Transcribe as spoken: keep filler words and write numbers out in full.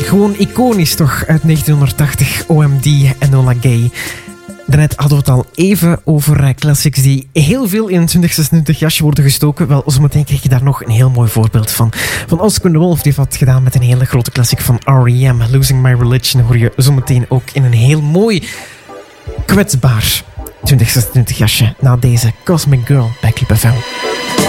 Gewoon iconisch toch, uit negentienhonderdtachtig, O M D, Enola Gay. Daarnet hadden we het al even over classics die heel veel in een twintig zesentwintig jasje worden gestoken. Wel, zometeen kreeg je daar nog een heel mooi voorbeeld van. Van Oscar de Wolf, die heeft wat gedaan met een hele grote klassiek van R E M. Losing My Religion hoor je zometeen ook in een heel mooi, kwetsbaar twintig zesentwintig jasje. Na deze Cosmic Girl bij Clip F M.